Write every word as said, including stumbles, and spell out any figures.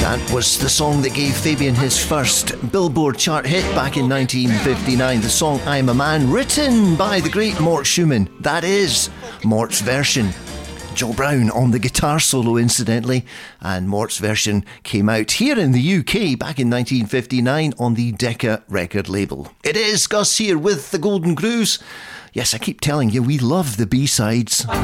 That was the song that gave Fabian his first Billboard chart hit back in nineteen fifty-nine. The song I'm a Man, written by the great Mort Schumann. That is Mort's version. Joe Brown on the guitar solo, incidentally, and Mort's version came out here in the U K back in nineteen fifty-nine on the Decca record label. It is Gus here with the Golden Grooves. Yes, I keep telling you, we love the B-sides.